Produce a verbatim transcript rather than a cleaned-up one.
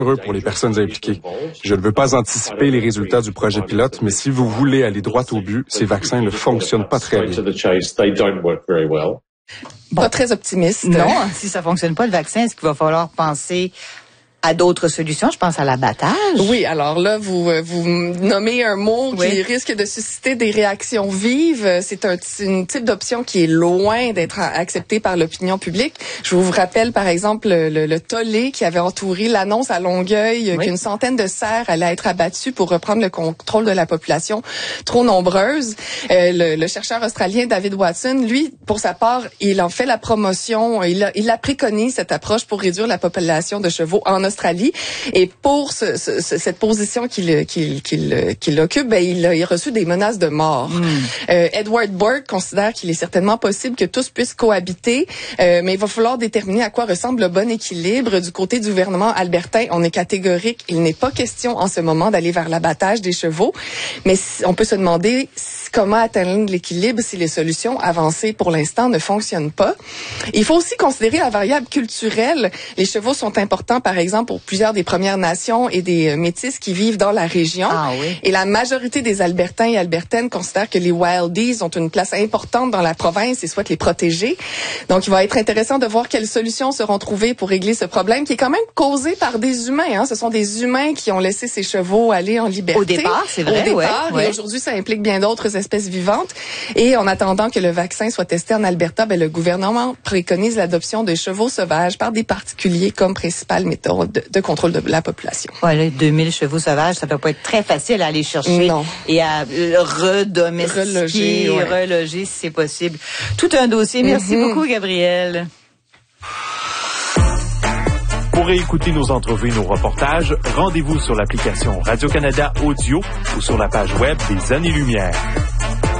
heureux pour les personnes impliquées. Je ne veux pas anticiper les résultats du projet pilote, mais si vous voulez aller droit au but, ces vaccins ne fonctionnent pas très bien. Pas très optimiste. Non, si ça fonctionne pas, le vaccin, est-ce qu'il va falloir penser à d'autres solutions? Je pense à l'abattage. Oui, alors là, vous vous nommez un mot oui. qui risque de susciter des réactions vives. C'est un une type d'option qui est loin d'être acceptée par l'opinion publique. Je vous rappelle, par exemple, le, le tollé qui avait entouré l'annonce à Longueuil oui. qu'une centaine de cerfs allaient être abattus pour reprendre le contrôle de la population trop nombreuse. Euh, le, le chercheur australien David Watson, lui, pour sa part, il en fait la promotion, il a, il a préconisé cette approche pour réduire la population de chevaux en Australie. Et pour ce, ce, cette position qu'il qu'il qu'il qu'il occupe, ben il a, il a reçu des menaces de mort. Mm. Euh, Edward Burke considère qu'il est certainement possible que tous puissent cohabiter, euh, mais il va falloir déterminer à quoi ressemble le bon équilibre. Du côté du gouvernement albertain, on est catégorique. Il n'est pas question en ce moment d'aller vers l'abattage des chevaux, mais on peut se demander comment atteindre l'équilibre si les solutions avancées pour l'instant ne fonctionnent pas. Il faut aussi considérer la variable culturelle. Les chevaux sont importants, par exemple, pour plusieurs des Premières Nations et des Métis qui vivent dans la région. Ah, oui. Et la majorité des Albertains et Albertaines considèrent que les Wildies ont une place importante dans la province et souhaitent les protéger. Donc, il va être intéressant de voir quelles solutions seront trouvées pour régler ce problème qui est quand même causé par des humains. Hein. Ce sont des humains qui ont laissé ces chevaux aller en liberté. Au départ, c'est vrai. Au départ, ouais, ouais. Et aujourd'hui, ça implique bien d'autres espèces vivantes. Et en attendant que le vaccin soit testé en Alberta, ben, le gouvernement préconise l'adoption de chevaux sauvages par des particuliers comme principale méthode de, de contrôle de la population. Voilà, deux mille chevaux sauvages, ça doit pas être très facile à aller chercher non. et à redomestiquer, reloger, ouais. reloger si c'est possible. Tout un dossier. Merci mm-hmm. beaucoup, Gabrielle. Pour réécouter nos entrevues et nos reportages, rendez-vous sur l'application Radio-Canada Audio ou sur la page web des Années-Lumière.